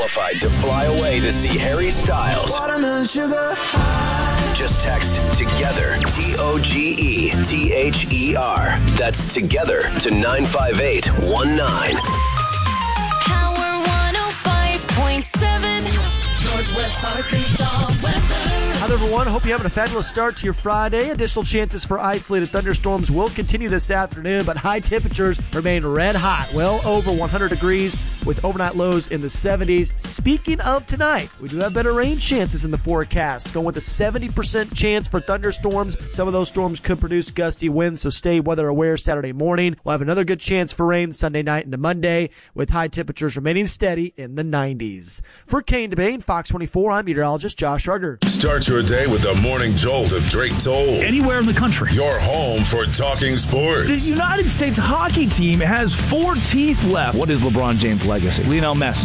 Qualified to fly away to see Harry Styles. Watermelon sugar high. Just text TOGETHER, TOGETHER. That's TOGETHER to 95819. Power 105.7. Northwest Arkansas weather. Hi, everyone. Hope you're having a fabulous start to your Friday. Additional chances for isolated thunderstorms will continue this afternoon, but high temperatures remain red hot, well over 100 degrees with overnight lows in the 70s. Speaking of tonight, we do have better rain chances in the forecast, going with a 70% chance for thunderstorms. Some of those storms could produce gusty winds, so stay weather aware Saturday morning. We'll have another good chance for rain Sunday night into Monday, with high temperatures remaining steady in the 90s. For Kane DeBane, Fox 24, I'm meteorologist Josh Ruger. Start your day with the morning jolt of Drake Toll. Anywhere in the country. Your home for talking sports. The United States hockey team has 4 teeth left. What is LeBron James' legacy? Lionel Messi.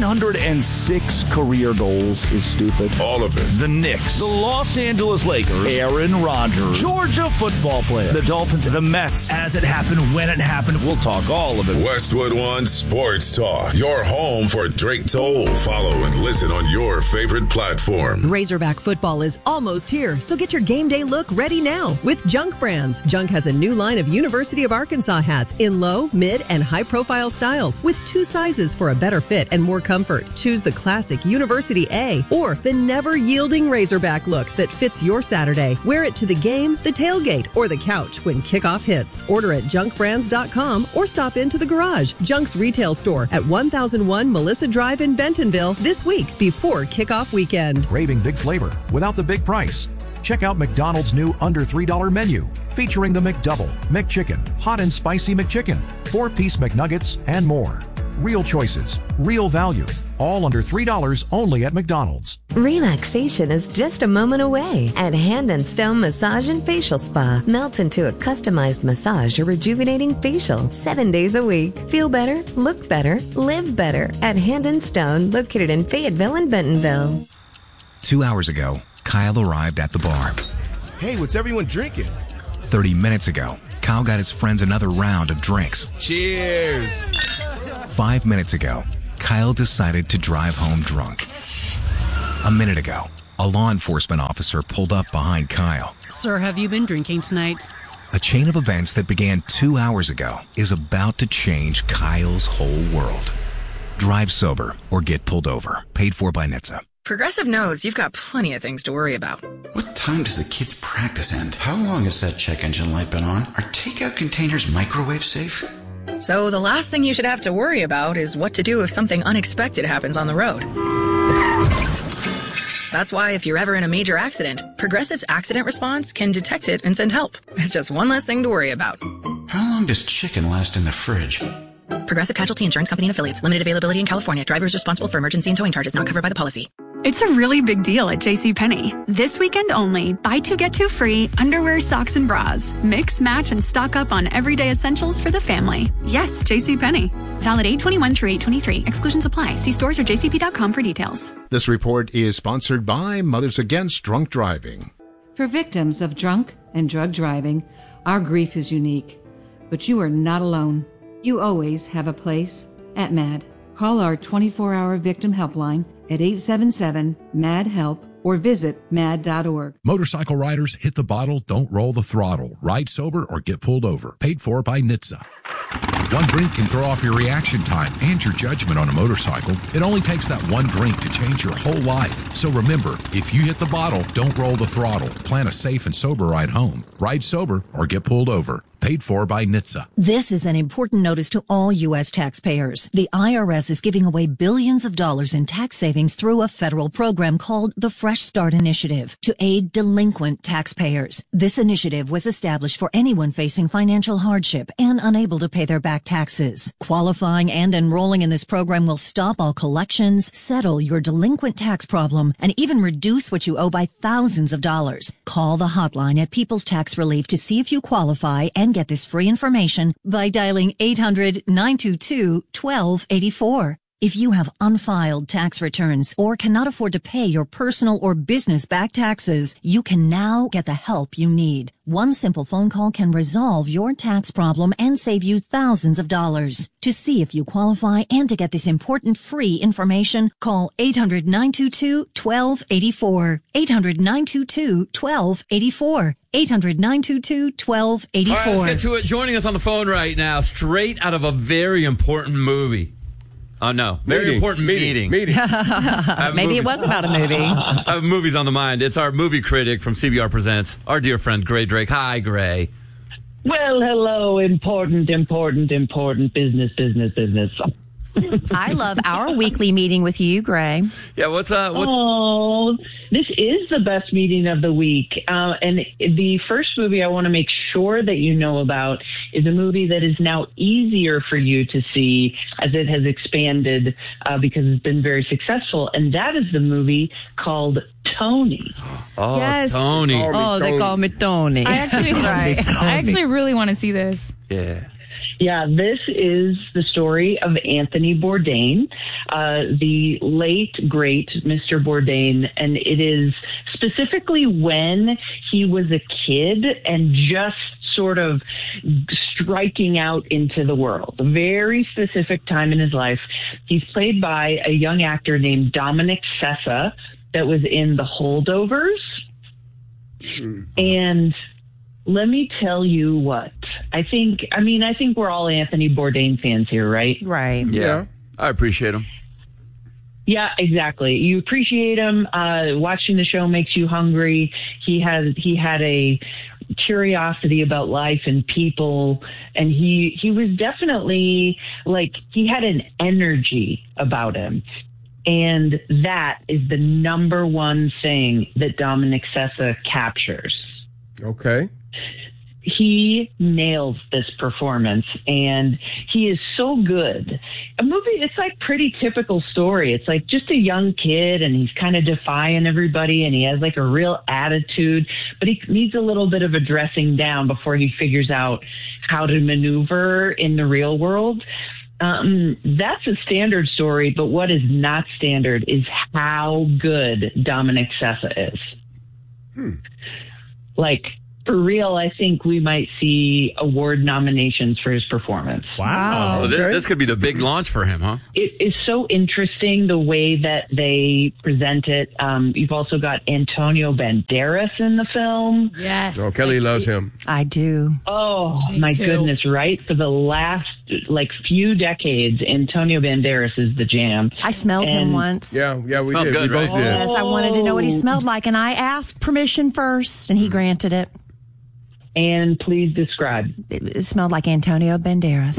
906 career goals is stupid. All of it. The Knicks. The Los Angeles Lakers. Aaron Rodgers. Georgia football player. The Dolphins. The Mets. As it happened, when it happened, we'll talk all of it. Westwood One Sports Talk. Your home for Drake Toll. Follow and listen on your favorite platform. Razorback football is almost here, so get your game day look ready now with Junk Brands. Junk has a new line of University of Arkansas hats in low, mid, and high-profile styles with 2 sizes for a better fit and more comfort. Choose the classic University A or the never-yielding Razorback look that fits your Saturday. Wear it to the game, the tailgate, or the couch when kickoff hits. Order at junkbrands.com or stop into the garage, Junk's retail store at 1001 Melissa Drive in Bentonville this week before kickoff weekend. Craving big flavor without the big price? Check out McDonald's new under $3 menu featuring the McDouble, McChicken, Hot and Spicy McChicken, 4-piece McNuggets, and more. Real choices, real value, all under $3 only at McDonald's. Relaxation is just a moment away at Hand and Stone Massage and Facial Spa. Melt into a customized massage or rejuvenating facial 7 days a week. Feel better, look better, live better at Hand and Stone, located in Fayetteville and Bentonville. 2 hours ago, Kyle arrived at the bar. Hey, what's everyone drinking? 30 minutes ago, Kyle got his friends another round of drinks. Cheers! 5 minutes ago, Kyle decided to drive home drunk. A minute ago, a law enforcement officer pulled up behind Kyle. Sir, have you been drinking tonight? A chain of events that began 2 hours ago is about to change Kyle's whole world. Drive sober or get pulled over. Paid for by NHTSA. Progressive knows you've got plenty of things to worry about. What time does the kids' practice end? How long has that check engine light been on? Are takeout containers microwave safe? So the last thing you should have to worry about is what to do if something unexpected happens on the road. That's why if you're ever in a major accident, Progressive's accident response can detect it and send help. It's just one less thing to worry about. How long does chicken last in the fridge? Progressive Casualty Insurance Company and Affiliates. Limited availability in California. Drivers responsible for emergency and towing charges not covered by the policy. It's a really big deal at JCPenney. This weekend only, buy 2 get 2 free underwear, socks, and bras. Mix, match, and stock up on everyday essentials for the family. Yes, JCPenney. Valid 8/21 through 8/23. Exclusions apply. See stores or jcp.com for details. This report is sponsored by Mothers Against Drunk Driving. For victims of drunk and drug driving, our grief is unique. But you are not alone. You always have a place at MAD. Call our 24-hour victim helpline at 877-MAD-HELP or visit mad.org. Motorcycle riders, hit the bottle, don't roll the throttle. Ride sober or get pulled over. Paid for by NHTSA. One drink can throw off your reaction time and your judgment on a motorcycle. It only takes that one drink to change your whole life. So remember, if you hit the bottle, don't roll the throttle. Plan a safe and sober ride home. Ride sober or get pulled over. Paid for by NHTSA. This is an important notice to all U.S. taxpayers. The IRS is giving away billions of dollars in tax savings through a federal program called the Fresh Start Initiative to aid delinquent taxpayers. This initiative was established for anyone facing financial hardship and unable to pay their back taxes. Qualifying and enrolling in this program will stop all collections, settle your delinquent tax problem, and even reduce what you owe by thousands of dollars. Call the hotline at People's Tax Relief to see if you qualify and get this free information by dialing 800-922-1284. If you have unfiled tax returns or cannot afford to pay your personal or business back taxes, you can now get the help you need. One simple phone call can resolve your tax problem and save you thousands of dollars. To see if you qualify and to get this important free information, call 800-922-1284. 800-922-1284. 800-922-1284. All right, let's get to it. Joining us on the phone right now, straight out of a very important movie. Oh, no. Very important meeting. Maybe it was about a movie. I have movies on the mind. It's our movie critic from CBR Presents, our dear friend Gray Drake. Hi, Gray. Well, hello. Important business. I love our weekly meeting with you, Gray. Yeah, what's Oh, this is the best meeting of the week. And the first movie I want to make sure that you know about is a movie that is now easier for you to see as it has expanded because it's been very successful. And that is the movie called Tony. Oh, yes. Tony. Oh, they call me Tony. I actually really want to see this. Yeah. Yeah, this is the story of Anthony Bourdain, the late, great Mr. Bourdain, and it is specifically when he was a kid and just sort of striking out into the world. A very specific time in his life. He's played by a young actor named Dominic Sessa that was in The Holdovers. And let me tell you what. I think we're all Anthony Bourdain fans here, right? Right. Yeah. I appreciate him. Yeah, exactly. You appreciate him. Watching the show makes you hungry. He had a curiosity about life and people, and he was definitely he had an energy about him. And that is the number one thing that Dominic Sessa captures. Okay. He nails this performance, and he is so good. A movie, it's like pretty typical story. It's like just a young kid, and he's kind of defying everybody, and he has like a real attitude, but he needs a little bit of a dressing down before he figures out how to maneuver in the real world. That's a standard story, but what is not standard is how good Dominic Sessa is. For real, I think we might see award nominations for his performance. Wow. So this could be the big launch for him, huh? It is so interesting the way that they present it. You've also got Antonio Banderas in the film. Yes. Oh, Kelly loves him. I do. Oh, Me my too. goodness, right? For the last, few decades, Antonio Banderas is the jam. I smelled him once. Yeah, we did. Good, we both did. Yes, I wanted to know what he smelled like, and I asked permission first, and he granted it. And please describe. It smelled like Antonio Banderas.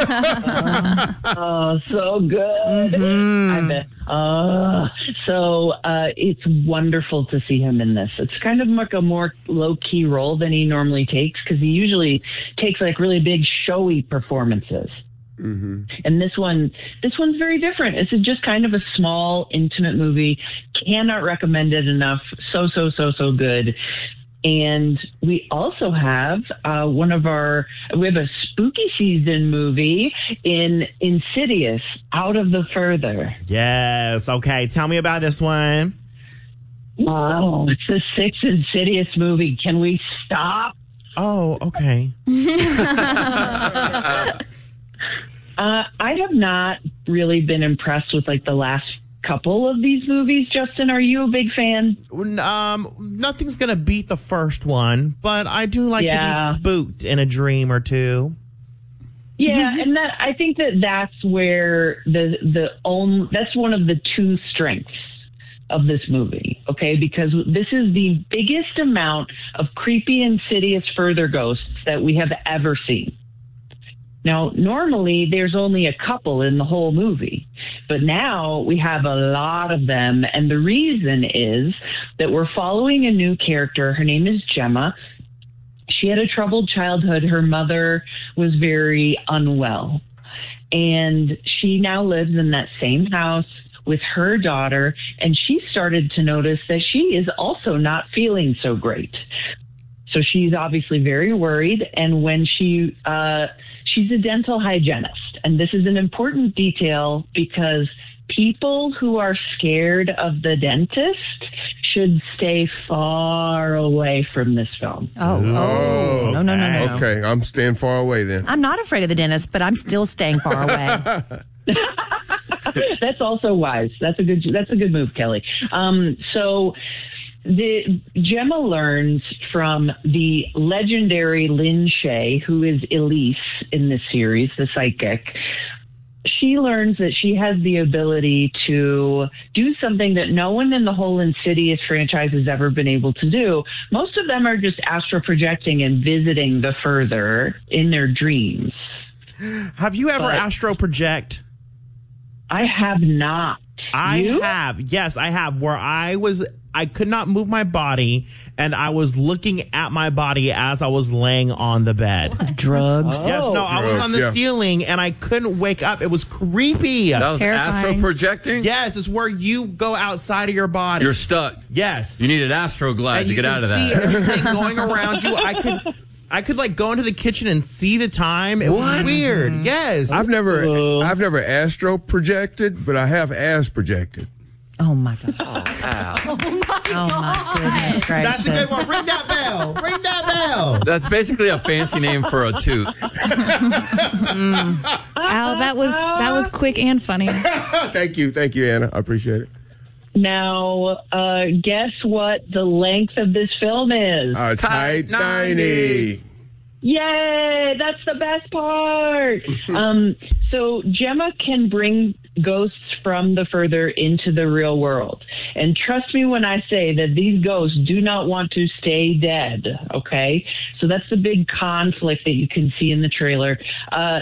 Oh, so good. I bet. So it's wonderful to see him in this. It's kind of like a more low-key role than he normally takes, because he usually takes really big showy performances. And this one's very different. It's just kind of a small, intimate movie. Cannot recommend it enough. So good. And we also have we have a spooky season movie in Insidious, Out of the Further. Yes. Okay. Tell me about this one. Wow. It's the sixth Insidious movie. Can we stop? Oh, okay. I have not really been impressed with the last couple of these movies. Justin, are you a big fan? Nothing's gonna beat the first one, but I do like to be spooked in a dream or two. Yeah, and I think that's where that's one of the two strengths of this movie, okay? Because this is the biggest amount of creepy, insidious further ghosts that we have ever seen. Now, normally there's only a couple in the whole movie, but now we have a lot of them. And the reason is that we're following a new character. Her name is Gemma. She had a troubled childhood. Her mother was very unwell, and she now lives in that same house with her daughter. And she started to notice that she is also not feeling so great. So she's obviously very worried. And when she she's a dental hygienist. And this is an important detail because people who are scared of the dentist should stay far away from this film. No. Okay, I'm staying far away then. I'm not afraid of the dentist, but I'm still staying far away. That's also wise. That's a good move, Kelly. So Gemma learns from the legendary Lin Shaye, who is Elise in this series, the psychic. She learns that she has the ability to do something that no one in the whole Insidious franchise has ever been able to do. Most of them are just astral projecting and visiting the further in their dreams. Have you ever astro project? I have not. I have. Yes, I have. Where I could not move my body, and I was looking at my body as I was laying on the bed. Drugs? Yes, no, I was on the ceiling, and I couldn't wake up. It was creepy. That was astro projecting? Yes, it's where you go outside of your body. You're stuck. Yes. You need an Astroglide to get out of that. You can see everything going around you. I could like go into the kitchen and see the time. It was weird. Yes. I've never astro projected, but I have as projected. Oh my God. Oh my goodness gracious. That's a good one. Ring that bell. Ring that bell. That's basically a fancy name for a toot. Al, that was quick and funny. Thank you, Anna. I appreciate it. Now, guess what the length of this film is? Tight 90. Yay! That's the best part. So Gemma can bring ghosts from the further into the real world. And trust me when I say that these ghosts do not want to stay dead, okay? So that's the big conflict that you can see in the trailer. I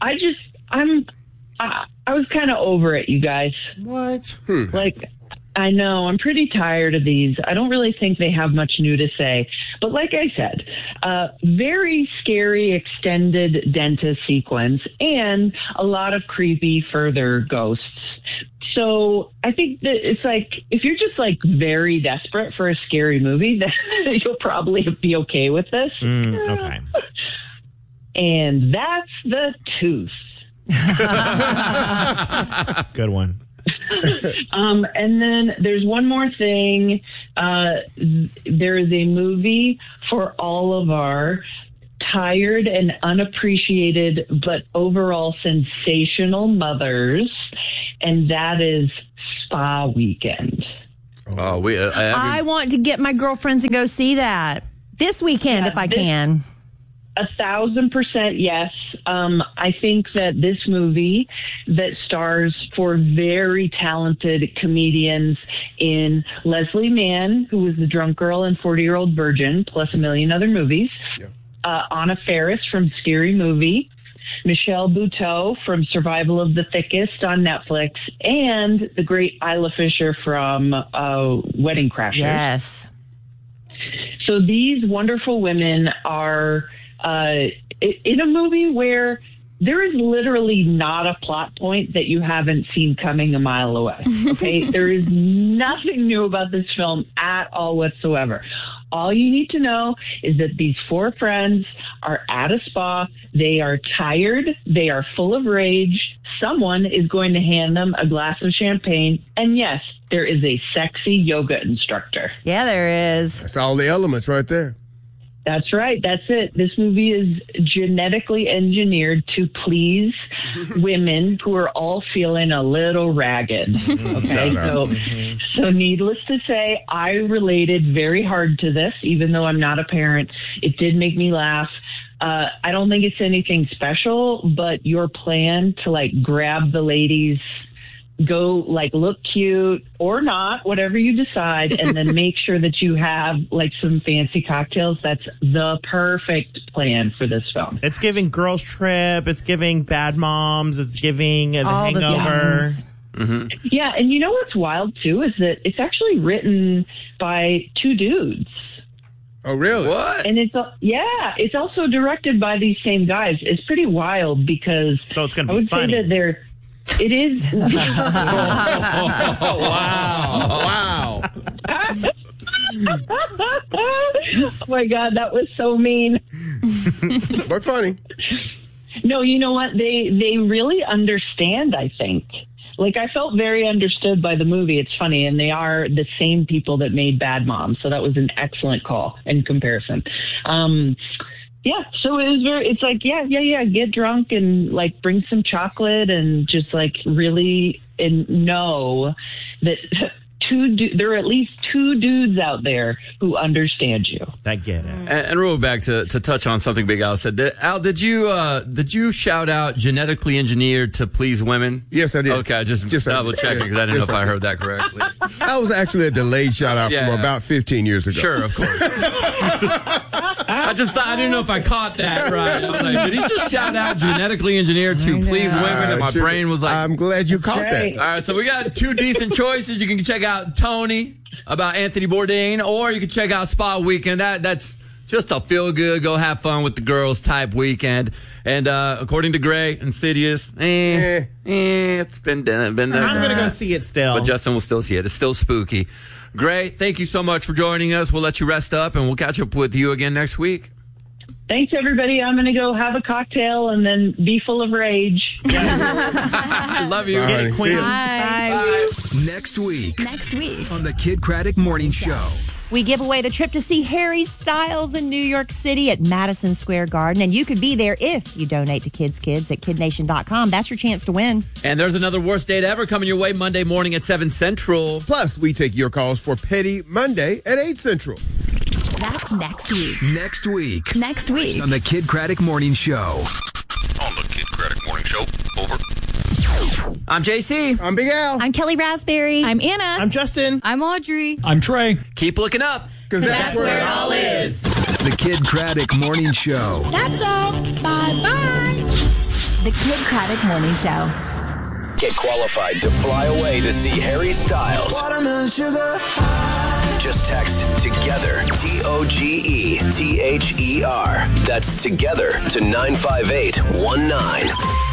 was kind of over it, you guys. What? I know, I'm pretty tired of these. I don't really think they have much new to say. But like I said, very scary extended dentist sequence and a lot of creepy further ghosts. So I think that it's like, if you're just like very desperate for a scary movie, then you'll probably be okay with this. Okay. And that's The Tooth. Good one. And then there's one more thing. There is a movie for all of our tired and unappreciated but overall sensational mothers, and that is Spa Weekend. I want to get my girlfriends to go see that this weekend if I can. 1,000% yes. I think that this movie that stars four very talented comedians in Leslie Mann, who was the drunk girl in 40-Year-Old Virgin, plus a million other movies, Anna Faris from Scary Movie, Michelle Buteau from Survival of the Thickest on Netflix, and the great Isla Fisher from Wedding Crashers. Yes. So these wonderful women are in a movie where there is literally not a plot point that you haven't seen coming a mile away. Okay? There is nothing new about this film at all whatsoever. All you need to know is that these four friends are at a spa. They are tired. They are full of rage. Someone is going to hand them a glass of champagne. And yes, there is a sexy yoga instructor. Yeah, there is. That's all the elements right there. That's right. That's it. This movie is genetically engineered to please women who are all feeling a little ragged. Okay. So needless to say, I related very hard to this, even though I'm not a parent. It did make me laugh. I don't think it's anything special, but your plan to like grab the ladies, go like look cute or not, whatever you decide, and then make sure that you have like some fancy cocktails. That's the perfect plan for this film. It's giving Girls Trip. It's giving Bad Moms. It's giving The Hangover. Yeah, and you know what's wild too is that it's actually written by two dudes. Oh, really? What? And it's also directed by these same guys. It's pretty wild because so it's going to be funny. Say that it is. Wow. Oh my God, that was so mean. But funny. No, you know what? They really understand, I think. Like, I felt very understood by the movie. It's funny, and they are the same people that made Bad Moms, so that was an excellent call in comparison. Yeah, so it's like, get drunk and, like, bring some chocolate and just, like, really know that there are at least two dudes out there who understand you. That get it. And real back to touch on something Big Al said. Al, did you shout out genetically engineered to please women? Yes, I did. Okay, just double checking because I didn't know if I heard that correctly. That was actually a delayed shout out from about 15 years ago. Sure, of course. I didn't know if I caught that right. I was like, did he just shout out genetically engineered to please women? And my brain was like, I'm glad you caught that. All right, so we got two decent choices. You can check out Tony about Anthony Bourdain, or you can check out Spa Weekend. That's just a feel good, go have fun with the girls type weekend. And according to Gray, Insidious, it's been done. I'm gonna go see it still, but Justin will still see it. It's still spooky. Gray, thank you so much for joining us. We'll let you rest up, and we'll catch up with you again next week. Thanks, everybody. I'm going to go have a cocktail and then be full of rage. I love you. Bye, Queen. Bye. Next week on the Kid Craddock Morning Show. We give away the trip to see Harry Styles in New York City at Madison Square Garden, and you could be there if you donate to Kids at KidNation.com. That's your chance to win. And there's another Worst Date Ever coming your way Monday morning at 7 Central. Plus, we take your calls for Petty Monday at 8 Central. That's next week. Next week on the Kid Craddock Morning Show. On the Kid Craddock Morning Show. Over. I'm JC. I'm Big Al. I'm Kelly Raspberry. I'm Anna. I'm Justin. I'm Audrey. I'm Trey. Keep looking up, because that's where it all is. The Kid Craddock Morning Show. That's all. Bye-bye. The Kid Craddock Morning Show. Get qualified to fly away to see Harry Styles. Watermelon sugar high. Just text TOGETHER, TOGETHER. That's TOGETHER to 95819.